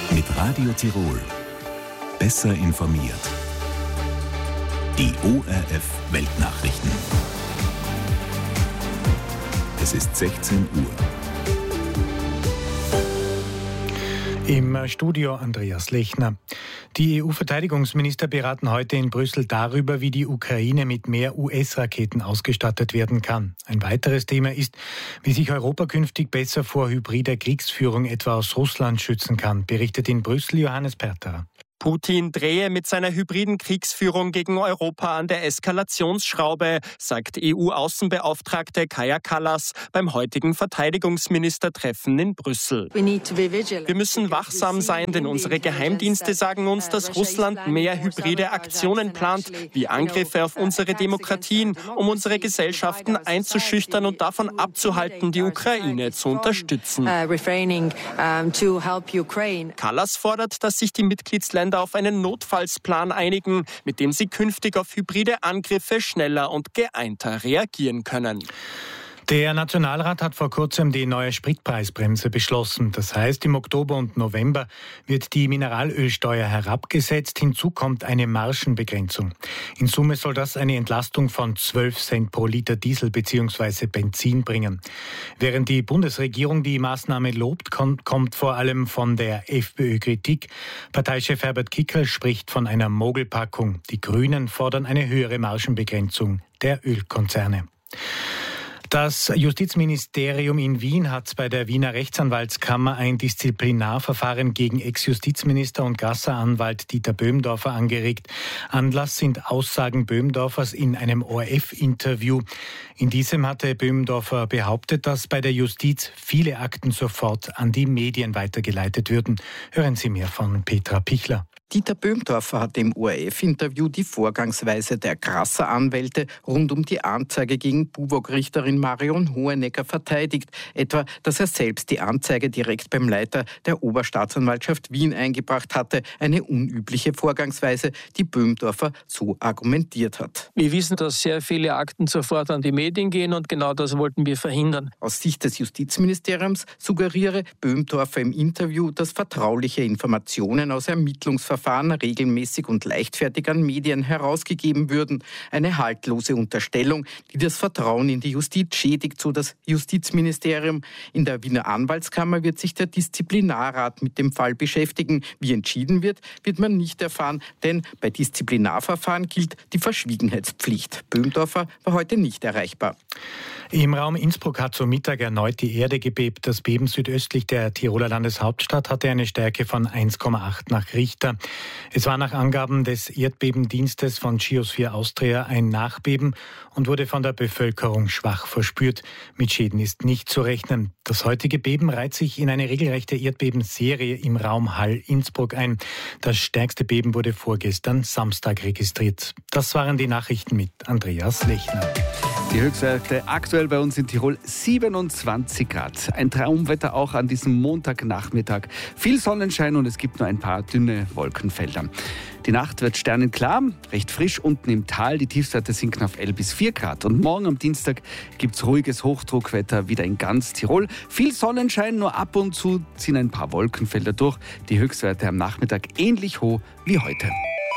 Mit Radio Tirol. Besser informiert. Die ORF Weltnachrichten. Es ist 16 Uhr. Im Studio Andreas Lechner. Die EU-Verteidigungsminister beraten heute in Brüssel darüber, wie die Ukraine mit mehr US-Raketen ausgestattet werden kann. Ein weiteres Thema ist, wie sich Europa künftig besser vor hybrider Kriegsführung etwa aus Russland schützen kann, berichtet in Brüssel Johannes Perterer. Putin drehe mit seiner hybriden Kriegsführung gegen Europa an der Eskalationsschraube, sagt EU-Außenbeauftragte Kaja Kallas beim heutigen Verteidigungsministertreffen in Brüssel. Wir müssen wachsam sein, denn unsere Geheimdienste sagen uns, dass Russland mehr hybride Aktionen plant, wie Angriffe auf unsere Demokratien, um unsere Gesellschaften einzuschüchtern und davon abzuhalten, die Ukraine zu unterstützen. Kallas fordert, dass sich die Mitgliedsländer auf einen Notfallsplan einigen, mit dem sie künftig auf hybride Angriffe schneller und geeinter reagieren können. Der Nationalrat hat vor kurzem die neue Spritpreisbremse beschlossen. Das heißt, im Oktober und November wird die Mineralölsteuer herabgesetzt. Hinzu kommt eine Margenbegrenzung. In Summe soll das eine Entlastung von 12 Cent pro Liter Diesel bzw. Benzin bringen. Während die Bundesregierung die Maßnahme lobt, kommt vor allem von der FPÖ Kritik. Parteichef Herbert Kickl spricht von einer Mogelpackung. Die Grünen fordern eine höhere Margenbegrenzung der Ölkonzerne. Das Justizministerium in Wien hat bei der Wiener Rechtsanwaltskammer ein Disziplinarverfahren gegen Ex-Justizminister und Gasser-Anwalt Dieter Böhmdorfer angeregt. Anlass sind Aussagen Böhmdorfers in einem ORF-Interview. In diesem hatte Böhmdorfer behauptet, dass bei der Justiz viele Akten sofort an die Medien weitergeleitet würden. Hören Sie mehr von Petra Pichler. Dieter Böhmdorfer hat im ORF-Interview die Vorgangsweise der Gasser-Anwälte rund um die Anzeige gegen Buwog-Richterin Marion Hohenecker verteidigt. Etwa, dass er selbst die Anzeige direkt beim Leiter der Oberstaatsanwaltschaft Wien eingebracht hatte. Eine unübliche Vorgangsweise, die Böhmdorfer so argumentiert hat. Wir wissen, dass sehr viele Akten sofort an die Medien gehen und genau das wollten wir verhindern. Aus Sicht des Justizministeriums suggeriere Böhmdorfer im Interview, dass vertrauliche Informationen aus Ermittlungsverfahren regelmäßig und leichtfertig an Medien herausgegeben würden. Eine haltlose Unterstellung, die das Vertrauen in die Justiz schädigt, so das Justizministerium. In der Wiener Anwaltskammer wird sich der Disziplinarrat mit dem Fall beschäftigen. Wie entschieden wird man nicht erfahren, denn bei Disziplinarverfahren gilt die Verschwiegenheitspflicht. Böhmdorfer war heute nicht erreichbar. Im Raum Innsbruck hat zu Mittag erneut die Erde gebebt. Das Beben südöstlich der Tiroler Landeshauptstadt hatte eine Stärke von 1,8 nach Richter. Es war nach Angaben des Erdbebendienstes von Geosphere Austria ein Nachbeben und wurde von der Bevölkerung schwach verspürt. Mit Schäden ist nicht zu rechnen. Das heutige Beben reiht sich in eine regelrechte Erdbebenserie im Raum Hall-Innsbruck ein. Das stärkste Beben wurde vorgestern Samstag registriert. Das waren die Nachrichten mit Andreas Lechner. Die Höchstwerte aktuell bei uns in Tirol 27 Grad. Ein Traumwetter auch an diesem Montagnachmittag. Viel Sonnenschein und es gibt nur ein paar dünne Wolkenfelder. Die Nacht wird sternenklar, recht frisch unten im Tal. Die Tiefstwerte sinken auf 11 bis 4 Grad. Und morgen am Dienstag gibt es ruhiges Hochdruckwetter wieder in ganz Tirol. Viel Sonnenschein, nur ab und zu ziehen ein paar Wolkenfelder durch. Die Höchstwerte am Nachmittag ähnlich hoch wie heute.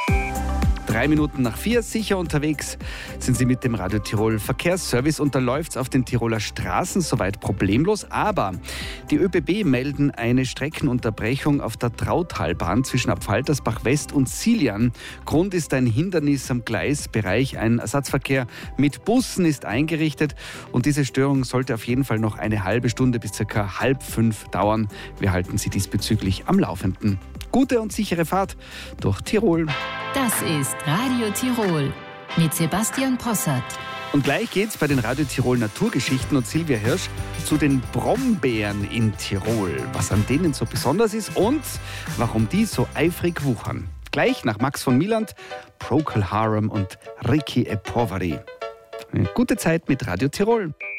3 Minuten nach 4, sicher unterwegs sind Sie mit dem Radio Tirol Verkehrsservice und da läuft's auf den Tiroler Straßen soweit problemlos, aber die ÖBB melden eine Streckenunterbrechung auf der Trautalbahn zwischen Abfaltersbach West und Siljan. Grund ist ein Hindernis am Gleisbereich. Ein Ersatzverkehr mit Bussen ist eingerichtet und diese Störung sollte auf jeden Fall noch eine halbe Stunde bis ca. 4:30 dauern. Wir halten Sie diesbezüglich am Laufenden. Gute und sichere Fahrt durch Tirol. Das ist Radio Tirol mit Sebastian Possart. Und gleich geht's bei den Radio Tirol Naturgeschichten und Silvia Hirsch zu den Brombeeren in Tirol. Was an denen so besonders ist und warum die so eifrig wuchern. Gleich nach Max von Milland, Procol Harum und Ricky E Poveri. Eine gute Zeit mit Radio Tirol.